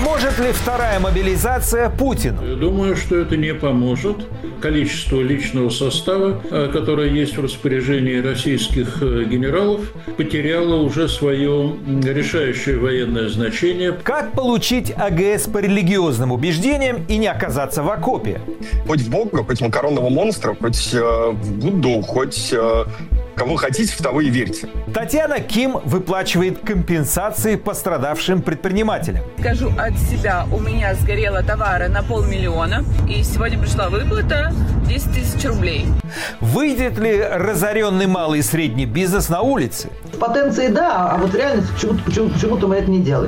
Поможет ли вторая мобилизация Путину? Думаю, что это не поможет. Количество личного состава, которое есть в распоряжении российских генералов, потеряло уже свое решающее военное значение. Как получить АГС по религиозным убеждениям и не оказаться в окопе? Хоть в Бога, хоть в макаронного монстра, хоть в Будду, хоть кого хотите, в того и верьте. Татьяна Ким выплачивает компенсации пострадавшим предпринимателям. Скажу от себя, у меня сгорело товара на 500 000, и сегодня пришла выплата 10 000 рублей. Выйдет ли разоренный малый и средний бизнес на улицы? В потенции да, а вот в реальности почему-то мы это не делаем.